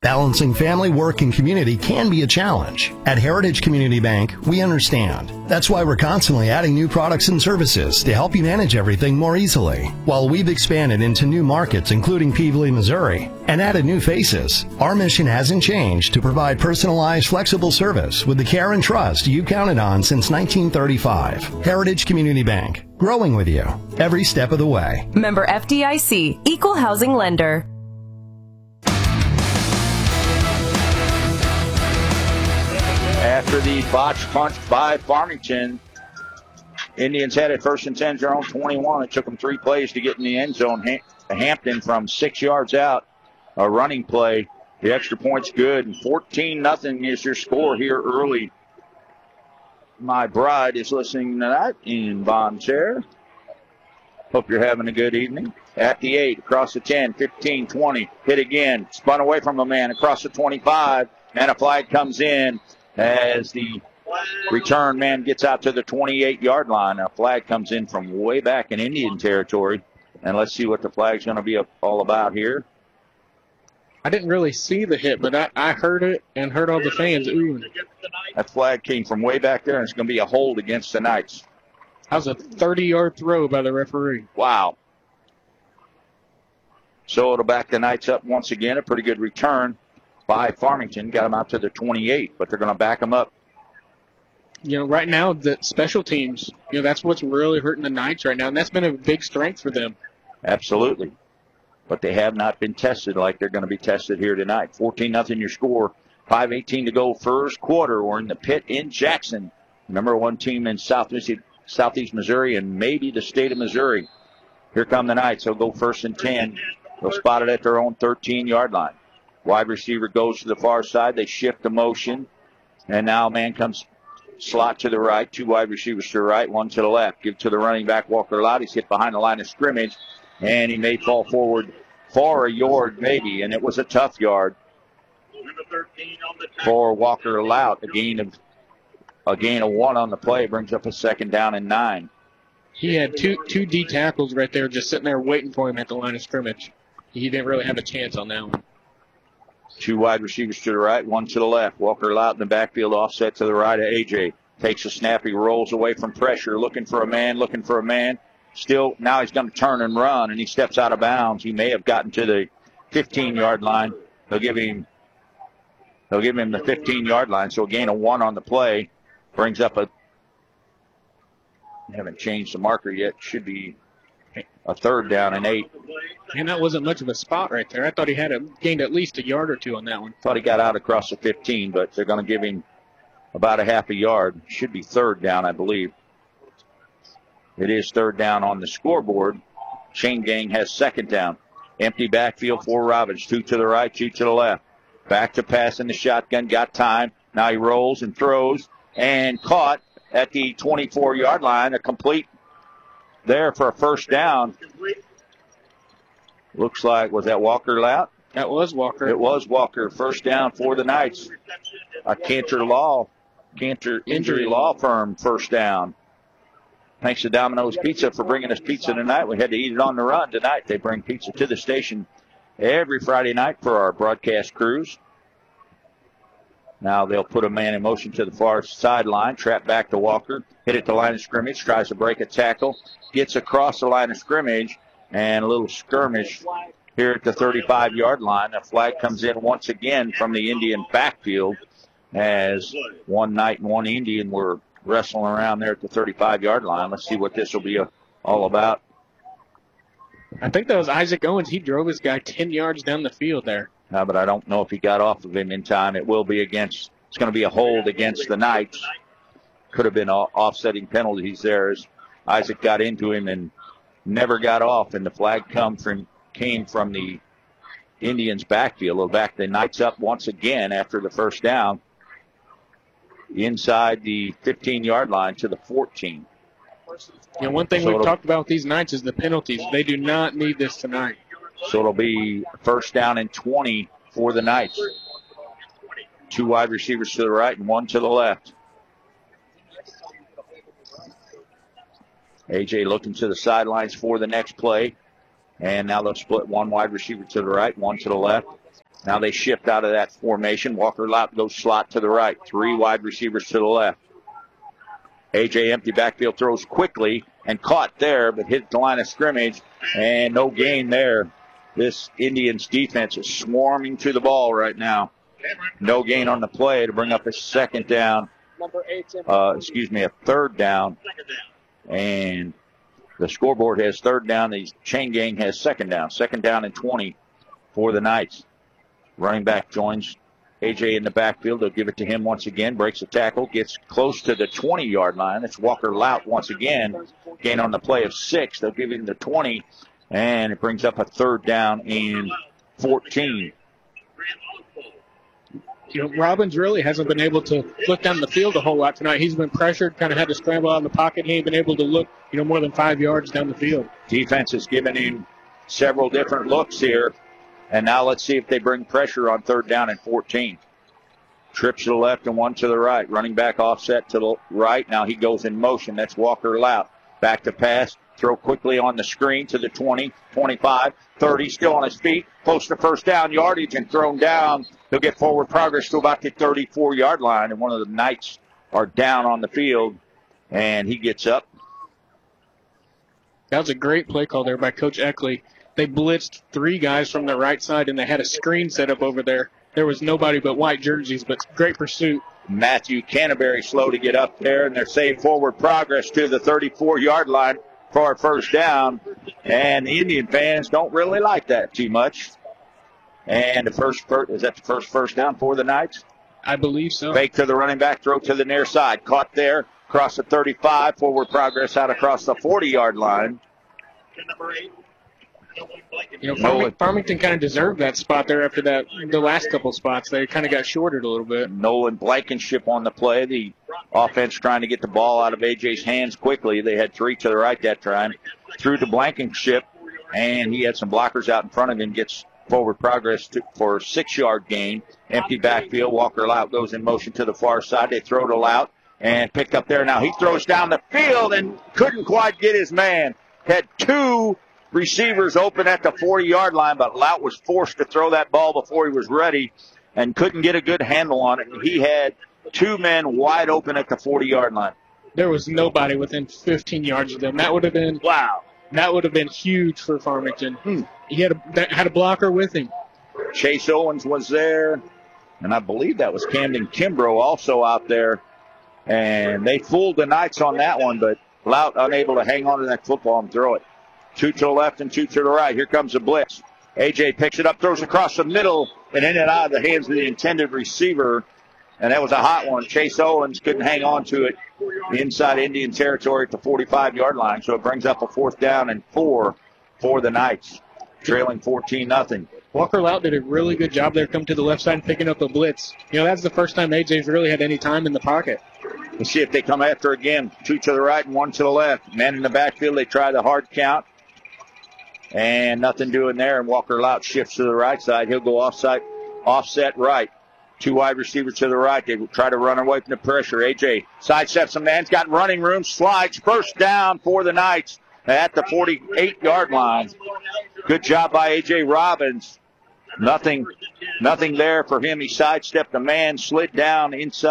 Balancing family, work, and community can be a challenge. At Heritage Community Bank, we understand. That's why we're constantly adding new products and services to help you manage everything more easily. While we've expanded into new markets, including Peevely, Missouri, and added new faces, our mission hasn't changed to provide personalized, flexible service with the care and trust you counted on since 1935. Heritage Community Bank, growing with you every step of the way. Member FDIC, Equal Housing Lender. After the botched punch by Farmington, Indians had it first and 10, their own 21. It took them 3 plays to get in the end zone. Hampton from 6 yards out, a running play. The extra point's good, and 14-0 is your score here early. My bride is listening tonight in Bon Chair. Hope you're having a good evening. At the 8, across the 10, 15, 20. Hit again, spun away from a man across the 25, and a flag comes in as the return man gets out to the 28-yard line. A flag comes in from way back in Indian territory. And let's see what the flag's going to be all about here. I didn't really see the hit, but I heard it and heard all the fans oohing. That flag came from way back there, and it's going to be a hold against the Knights. That was a 30-yard throw by the referee. Wow. So it'll back the Knights up once again. A pretty good return by Farmington. Got them out to the 28, but they're going to back them up. You know, right now, the special teams, that's what's really hurting the Knights right now, and that's been a big strength for them. Absolutely. But they have not been tested like they're going to be tested here tonight. 14-0 your score. 5:18 to go first quarter. We're in the pit in Jackson. Number 1 team in Southeast Missouri and maybe the state of Missouri. Here come the Knights. They'll go first and 10. They'll spot it at their own 13-yard line. Wide receiver goes to the far side. They shift the motion. And now a man comes slot to the right. 2 wide receivers to the right, 1 to the left. Give to the running back, Walker Loud. He's hit behind the line of scrimmage. And he may fall forward for a yard, maybe. And it was a tough yard for Walker Loud. A gain of 1 on the play. Brings up a 2nd down and 9. He had two D tackles right there just sitting there waiting for him at the line of scrimmage. He didn't really have a chance on that one. 2 wide receivers to the right, 1 to the left. Walker Loud in the backfield, offset to the right of A.J. Takes a snap, he rolls away from pressure, looking for a man. Still, now he's going to turn and run, and he steps out of bounds. He may have gotten to the 15-yard line. They'll give him the 15-yard line, so a gain of 1 on the play. Brings up I haven't changed the marker yet. Should be a 3rd down and 8. And that wasn't much of a spot right there. I thought he had gained at least a yard or 2 on that one. Thought he got out across the 15, but they're going to give him about a half a yard. Should be 3rd down, I believe. It is 3rd down on the scoreboard. Chain Gang has 2nd down. Empty backfield for Robbins. 2 to the right, 2 to the left. Back to pass in the shotgun. Got time. Now he rolls and throws and caught at the 24-yard line. A complete there for a 1st down. Looks like, was that Walker Loud? That was Walker. It was Walker. 1st down for the Knights. A Cantor Injury Law Firm 1st down. Thanks to Domino's Pizza for bringing us pizza tonight. We had to eat it on the run tonight. They bring pizza to the station every Friday night for our broadcast crews. Now they'll put a man in motion to the far sideline. Trap back to Walker. Hit at the line of scrimmage. Tries to break a tackle. Gets across the line of scrimmage. And a little skirmish here at the 35-yard line. A flag comes in once again from the Indian backfield as 1 Knight and 1 Indian were wrestling around there at the 35-yard line. Let's see what this will be all about. I think that was Isaac Owens. He drove his guy 10 yards down the field there. But I don't know if he got off of him in time. It's going to be a hold against the Knights. Could have been offsetting penalties there as Isaac got into him and never got off, and the flag came from the Indians' backfield. They'll back the Knights up once again after the 1st down inside the 15-yard line to the 14. One thing we've talked about with these Knights is the penalties. They do not need this tonight. So it'll be 1st down and 20 for the Knights. 2 wide receivers to the right and 1 to the left. A.J. looking to the sidelines for the next play. And now they'll split 1 wide receiver to the right, 1 to the left. Now they shift out of that formation. Walker Lout goes slot to the right. 3 wide receivers to the left. A.J. empty backfield throws quickly and caught there, but hit the line of scrimmage, and no gain there. This Indians defense is swarming to the ball right now. No gain on the play to bring up a second down. A third down. And the scoreboard has third down. The chain gang has second down. Second down and 20 for the Knights. Running back joins A.J. in the backfield. They'll give it to him once again. Breaks a tackle. Gets close to the 20-yard line. It's Walker Lout once again. Gain on the play of 6. They'll give him the 20. And it brings up a third down and 14. Robbins really hasn't been able to look down the field a whole lot tonight. He's been pressured, kind of had to scramble out in the pocket. He ain't been able to look, more than 5 yards down the field. Defense has given him several different looks here. And now let's see if they bring pressure on third down and 14. Trips to the left and 1 to the right. Running back offset to the right. Now he goes in motion. That's Walker Lout. Back to pass. Throw quickly on the screen to the 20, 25, 30. Still on his feet. Close to first down yardage and thrown down. He'll get forward progress to about the 34-yard line. And one of the Knights are down on the field. And he gets up. That was a great play call there by Coach Eckley. They blitzed 3 guys from the right side, and they had a screen set up over there. There was nobody but white jerseys, but great pursuit. Matthew Canterbury slow to get up there, and they're saved forward progress to the 34-yard line for a first down. And the Indian fans don't really like that too much. And is that the first down for the Knights? I believe so. Fake to the running back, throw to the near side. Caught there, across the 35, forward progress out across the 40-yard line. Farmington kind of deserved that spot there after the last couple spots. They kind of got shorted a little bit. Nolan Blankenship on the play. The offense trying to get the ball out of A.J.'s hands quickly. They had 3 to the right that time. Threw to Blankenship, and he had some blockers out in front of him. Gets forward progress for a 6-yard gain. Empty backfield. Walker Lout goes in motion to the far side. They throw to Lout and picked up there. Now he throws down the field and couldn't quite get his man. Had 2 receivers open at the 40-yard line, but Lout was forced to throw that ball before he was ready and couldn't get a good handle on it. He had 2 men wide open at the 40-yard line. There was nobody within 15 yards of them. That would have been That would have been huge for Farmington. He had a blocker with him. Chase Owens was there, and I believe that was Camden Kimbrough also out there. And they fooled the Knights on that one, but Lout unable to hang on to that football and throw it. 2 to the left and 2 to the right. Here comes the blitz. A.J. picks it up, throws across the middle, and in and out of the hands of the intended receiver. And that was a hot one. Chase Owens couldn't hang on to it inside Indian territory at the 45-yard line. So it brings up a 4th down and 4 for the Knights, trailing 14-0. Walker Lout did a really good job there, come to the left side and picking up a blitz. That's the first time A.J.'s really had any time in the pocket. We'll see if they come after again. 2 to the right and 1 to the left. Man in the backfield, they try the hard count. And nothing doing there, and Walker Lout shifts to the right side. He'll go offset right. 2 wide receivers to the right. They try to run away from the pressure. A.J. sidesteps a man. He's got running room. Slides. First down for the Knights at the 48-yard line. Good job by A.J. Robbins. Nothing there for him. He sidestepped a man, slid down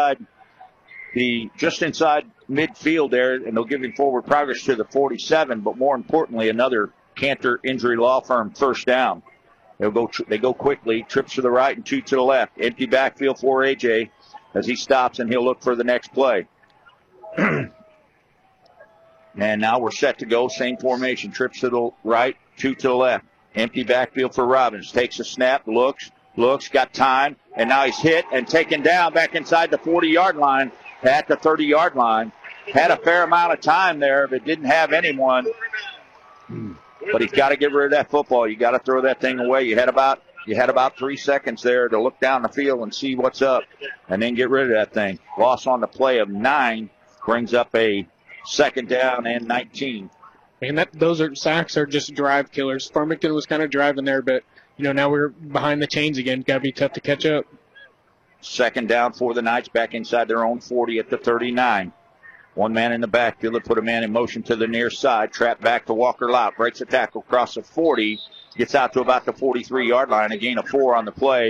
just inside midfield there, and they'll give him forward progress to the 47, but more importantly, another Cantor Injury Law Firm first down. They go quickly, trips to the right and 2 to the left. Empty backfield for A.J. as he stops, and he'll look for the next play. And now we're set to go. Same formation. Trips to the right, 2 to the left. Empty backfield for Robbins. Takes a snap, looks, got time, and now he's hit and taken down back inside the 40-yard line at the 30-yard line. Had a fair amount of time there, but didn't have anyone. But he's got to get rid of that football. You got to throw that thing away. You had about 3 seconds there to look down the field and see what's up, and then get rid of that thing. Loss on the play of 9 brings up a 2nd down and 19. And those sacks are just drive killers. Farmington was kind of driving there, but now we're behind the chains again. Got to be tough to catch up. 2nd down for the Knights, back inside their own 40 at the 39. 1 man in the backfield. They put a man in motion to the near side. Trap back to Walker Lout. Breaks a tackle across the 40. Gets out to about the 43-yard line. A gain of 4 on the play.